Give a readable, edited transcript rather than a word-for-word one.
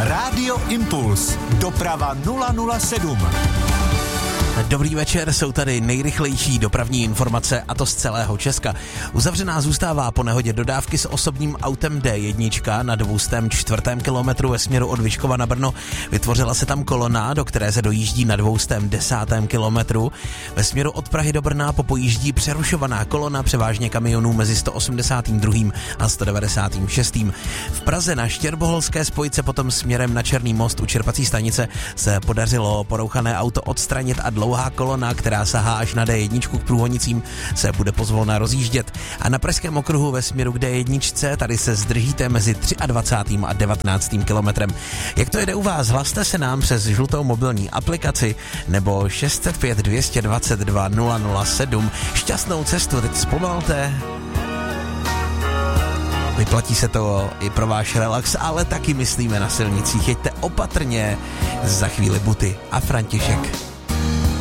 Rádio Impuls. Doprava 007. Dobrý večer, jsou tady nejrychlejší dopravní informace, a to z celého Česka. Uzavřená zůstává po nehodě dodávky s osobním autem D1 na 204. kilometru ve směru od Vyškova na Brno. Vytvořila se tam kolona, do které se dojíždí na 210. kilometru. Ve směru od Prahy do Brna popojíždí přerušovaná kolona převážně kamionů mezi 182. a 196. V Praze na Štěrboholské spojce potom směrem na Černý most u čerpací stanice se podařilo porouchané auto odstranit a dlouhá kolona, která sahá až na D1 k průhonicím, se bude pozvolna rozjíždět. A na Pražském okruhu ve směru k D1 tady se zdržíte mezi 23. a 19. kilometrem. Jak to jede u vás? Hlaste se nám přes žlutou mobilní aplikaci nebo 605 222 007. Šťastnou cestu, teď zpomalte. Vyplatí se to i pro váš relax, ale taky myslíme na silnicích. Jeďte opatrně, za chvíli Buty a František.